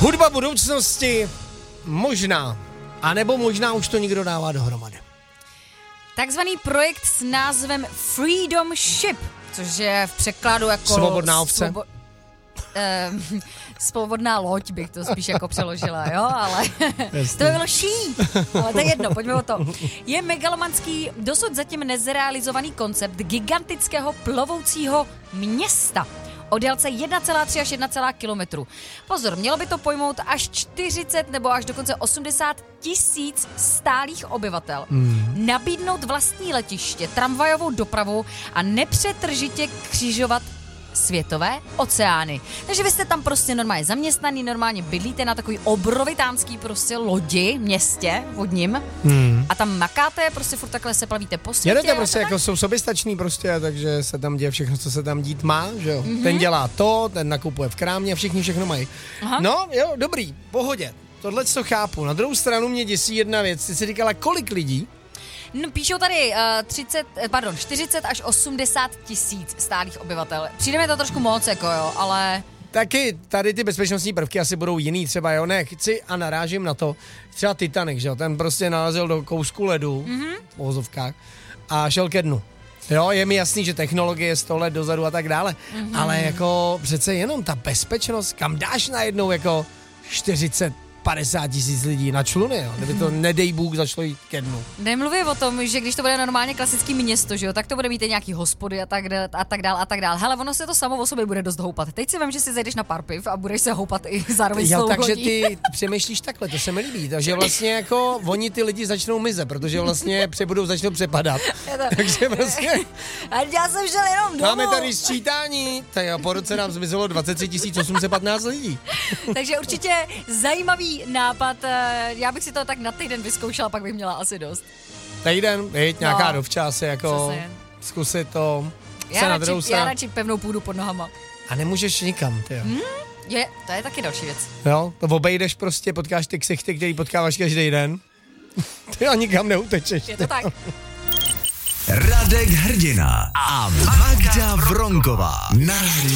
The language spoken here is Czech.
Hudba budoucnosti možná, anebo možná už to nikdo dává dohromady. Takzvaný projekt s názvem Freedom Ship, což je v překladu jako... Svobodná ovce. Svobodná loď bych to spíš jako přeložila, jo, ale to by bylo ale to je jedno, pojďme o to. Je megalomanský, dosud zatím nezrealizovaný koncept gigantického plovoucího města o délce 1,3 až 1, kilometru. Pozor, mělo by to pojmout až 40 nebo až dokonce 80 000 stálých obyvatel. Nabídnout vlastní letiště, tramvajovou dopravu a nepřetržitě křižovat světové oceány. Takže vy jste tam prostě normálně zaměstnaný, normálně bydlíte na takový obrovitánský prostě lodi, městě vodním a tam makáte, prostě furt takhle se plavíte po světě. Jedete prostě jako jsou soběstační prostě, takže se tam děje všechno, co se tam dít má, že jo. Ten dělá to, ten nakupuje v krámě, všichni všechno mají. Aha. No jo, dobrý, pohodě. Tohle co chápu. Na druhou stranu mě děsí jedna věc. Ty jsi říkala, kolik lidí? No, píšou tady 40 až 80 000 stálých obyvatel. Přijde mi to trošku moc, jako jo, ale... Taky tady ty bezpečnostní prvky asi budou jiný, třeba jo, ne, chci a narážím na to, třeba Titanic, že jo, ten prostě narazil do kousku ledu, v uvozovkách, a šel ke dnu. Jo, je mi jasný, že technologie je 100 let dozadu a tak dále, ale jako přece jenom ta bezpečnost, kam dáš najednou jako 50 000 lidí na čluny, jo. Kdyby to, nedej Bůh, začalo jít ke dnu. Nemluví o tom, že když to bude normálně klasický město, že jo, tak to bude mít i nějaký hospody a tak dál. Hele, ono se to samo o sobě bude dost houpat. Teď si vem, že si zajdeš na pár piv a budeš se houpat i zároveň s tou takže lodí. ty přemýšlíš takhle, to se mi líbí. Takže vlastně jako oni ty lidi začnou mizet, protože vlastně začnou přepadat. Takže prostě... A já jsem šel jenom domů. Máme tady sčítání, tak po roce nám zmizelo 23 815 lidí. Takže určitě zajímavý nápad, já bych si to tak na týden vyzkoušela, pak bych měla asi dost. Týden, nějaká dovča asi jako zkusit to. Já radši pevnou půdu pod nohama. A nemůžeš nikam, ty jo. To je taky další věc. Jo, to obejdeš prostě, potkáš ty ksichty, který potkáváš každý den. Ty a nikam neutečeš. Je to tak. Radek Hrdina a Magda Vronková na